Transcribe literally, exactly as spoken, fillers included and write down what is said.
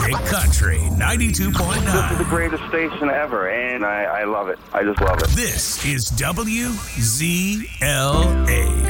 Music Country ninety-two point nine. This is the greatest station ever, and I, I love it. I just love it. This is W Z L A.